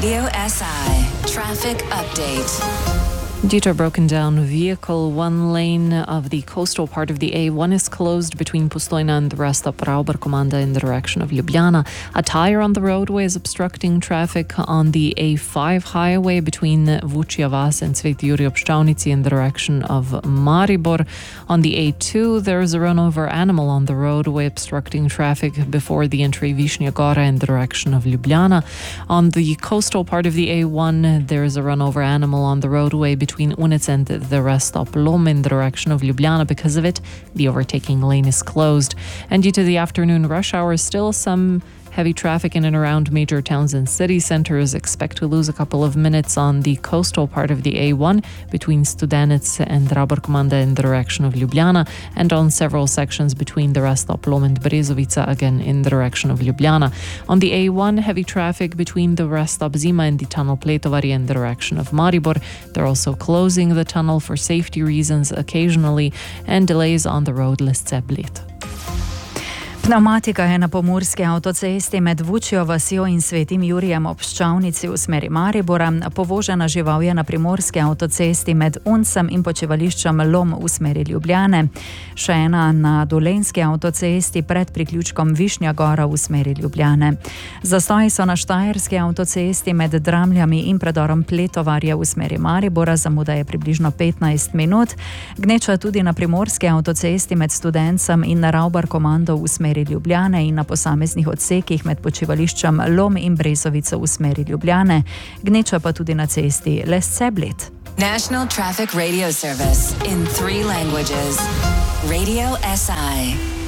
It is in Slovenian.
Radio SI traffic update. Due to a broken down vehicle, one lane of the coastal part of the A1 is closed between Postojna and the rest of Rauber-Komanda in the direction of Ljubljana. A tire on the roadway is obstructing traffic on the A5 highway between Vučja Vas and Sveti Jurij ob Ščavnici in the direction of Maribor. On the A2, there is a run-over animal on the roadway obstructing traffic before the entry Višnja Gora in the direction of Ljubljana. On the coastal part of the A1, there is a run-over animal on the roadway between Unec and the rest of Lom in the direction of Ljubljana. Because of it, the overtaking lane is closed. And due to the afternoon rush hour, still some heavy traffic in and around major towns and city centres. Expect to lose a couple of minutes on the coastal part of the A1 between Studenec and Rauber-Komanda in the direction of Ljubljana, and on several sections between the Rastop-Lom and Brezovica, again in the direction of Ljubljana. On the A1, heavy traffic between the Rastop-Zima and the tunnel Pletovari in the direction of Maribor. They're also closing the tunnel for safety reasons occasionally, and delays on the road Lesce-Bled. Pneumatika je na pomurski avtocesti med Vučjo vasjo in Svetim Jurijem ob Ščavnici v smeri Maribora. Povožena žival je na primorski avtocesti med Uncem in počivališčem Lom v smeri Ljubljane. Še ena na dolenjski avtocesti pred priključkom Višnja Gora v smeri Ljubljane. Zastoji so na štajerski avtocesti med Dramljami in predorom Pletovarje v smeri Maribora. Zamuda je približno 15 minut. Gneča tudi na primorski avtocesti med Studencem in Rauber-Komando v smeri Ljubljane in na posameznih odsekih med počivališčem Lom in Brezovico v smeri Ljubljane. Gneča pa tudi na cesti Lesce-Bled. National Traffic Radio Service in 3 languages. Radio SI.